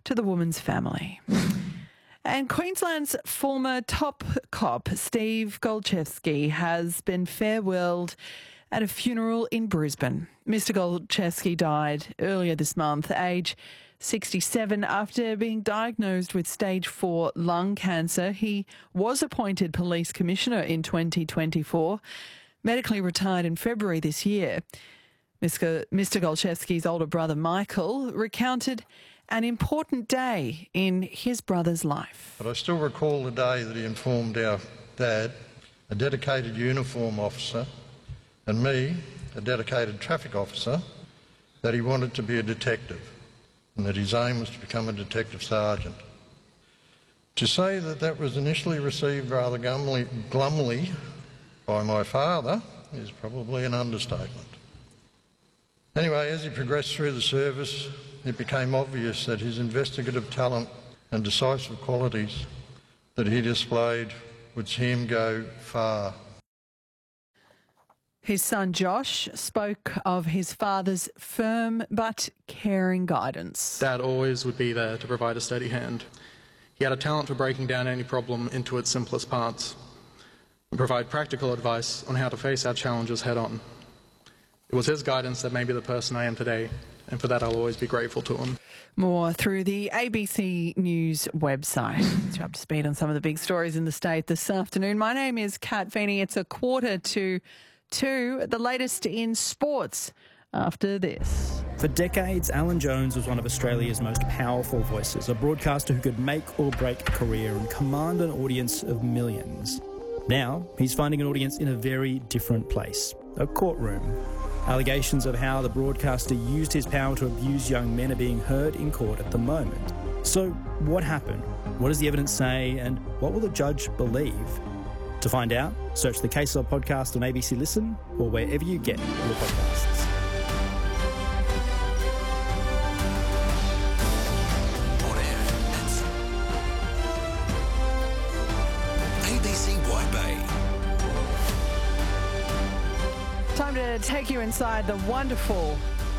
to the woman's family. And Queensland's former top cop, Steve Golchevsky, has been farewelled at a funeral in Brisbane. Mr. Golchevsky died earlier this month, age 67, after being diagnosed with stage 4 lung cancer. He was appointed police commissioner in 2024, medically retired in February this year. Mr. Golchevsky's older brother, Michael, recounted an important day in his brother's life. But I still recall the day that he informed our dad, a dedicated uniform officer, and me, a dedicated traffic officer, that he wanted to be a detective and that his aim was to become a detective sergeant. To say that that was initially received rather glumly by my father is probably an understatement. Anyway, as he progressed through the service, it became obvious that his investigative talent and decisive qualities that he displayed would see him go far. His son Josh spoke of his father's firm but caring guidance. Dad always would be there to provide a steady hand. He had a talent for breaking down any problem into its simplest parts and provide practical advice on how to face our challenges head on. It was his guidance that made me the person I am today, and for that I'll always be grateful to him. More through the ABC News website. You're up to speed on some of the big stories in the state this afternoon. My name is Kat Feeney. It's 1:45 to the latest in sports after this. For decades, Alan Jones was one of Australia's most powerful voices, a broadcaster who could make or break a career and command an audience of millions. Now, he's finding an audience in a very different place, a courtroom. Allegations of how the broadcaster used his power to abuse young men are being heard in court at the moment. So, what happened? What does the evidence say? And what will the judge believe? To find out, search the Case Law podcast on ABC Listen or wherever you get your podcasts. ABC White Bay. Time to take you inside the wonderful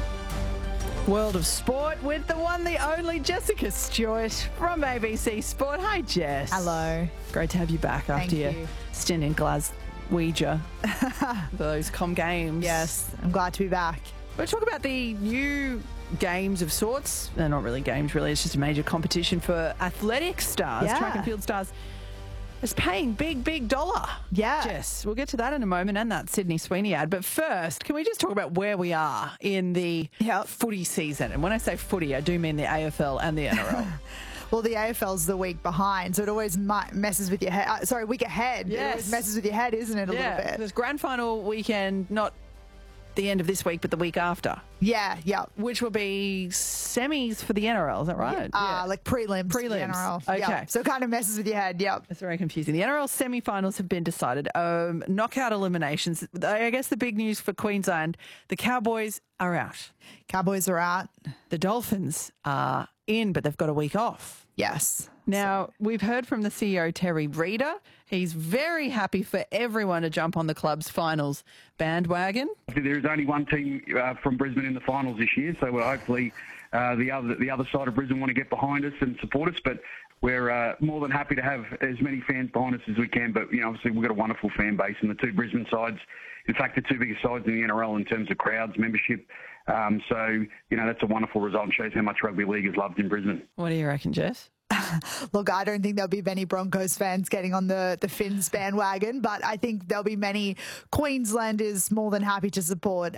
world of sport with the one, the only Jessica Stewart from ABC Sport. Hi, Jess. Hello. Great to have you back after your you. stint in Glaswegian. Those Com Games. Yes, I'm glad to be back. We'll talk about the new games of sorts. They're not really games, really. It's just a major competition for athletic stars, Yeah. track and field stars. It's paying big dollar. Yeah. Jess, we'll get to that in a moment and that Sydney Sweeney ad. But first, can we just talk about where we are in the footy season? And when I say footy, I do mean the AFL and the NRL. Well, the AFL's the week behind, so it always messes with your head. Week ahead. Yes. It always messes with your head, isn't it, a little bit? There's grand final weekend, not the end of this week, but the week after. Yeah. Which will be semis for the NRL, is that right? Like prelims. For the NRL. Okay. Yep. So it kind of messes with your head, yep. It's very confusing. The NRL semi-finals have been decided. Knockout eliminations. I guess the big news for Queensland, the Cowboys are out. Cowboys are out. The Dolphins are in, but they've got a week off. Yes. Now, we've heard from the CEO, Terry Reader. He's very happy for everyone to jump on the club's finals bandwagon. There is only one team from Brisbane in the finals this year, so hopefully the other side of Brisbane want to get behind us and support us, but we're more than happy to have as many fans behind us as we can. But, obviously we've got a wonderful fan base, and the two Brisbane sides, in fact, the two biggest sides in the NRL in terms of crowds, membership. So, that's a wonderful result and shows how much rugby league is loved in Brisbane. What do you reckon, Jess? Look, I don't think there'll be many Broncos fans getting on the Finns bandwagon, but I think there'll be many Queenslanders more than happy to support,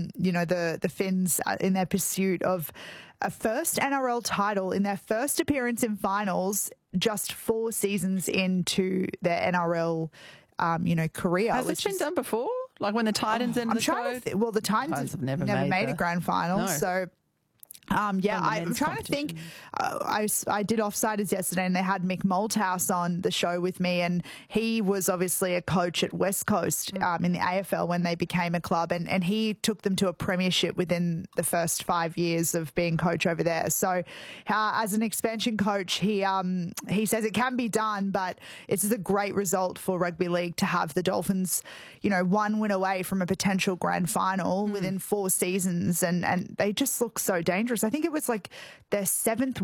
the Finns in their pursuit of a first NRL title in their first appearance in finals just 4 seasons into their NRL, career. Has this been done before? Like when the Titans ended the code? The Titans have never made a grand final, No. so... I'm trying to think. I did Offsiders yesterday, and they had Mick Malthouse on the show with me, and he was obviously a coach at West Coast in the AFL when they became a club, and he took them to a premiership within the first 5 years of being coach over there. So, as an expansion coach, he says it can be done, but it's a great result for rugby league to have the Dolphins, one win away from a potential grand final within 4 seasons, and they just look so dangerous. I think it was like their 7th